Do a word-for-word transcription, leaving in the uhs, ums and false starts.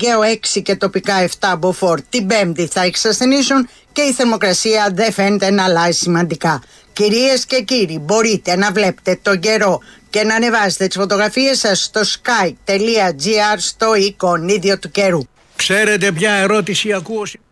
Αιγαίο έξι και τοπικά επτά μποφόρ την Πέμπτη θα εξασθενήσουν και η θερμοκρασία δεν φαίνεται να αλλάζει σημαντικά. Κυρίες και κύριοι, μπορείτε να βλέπετε τον καιρό και να ανεβάσετε τις φωτογραφίες σας στο sky τελεία gr στο εικονίδιο του καιρού. Ξέρετε ποια ερώτηση ακούω?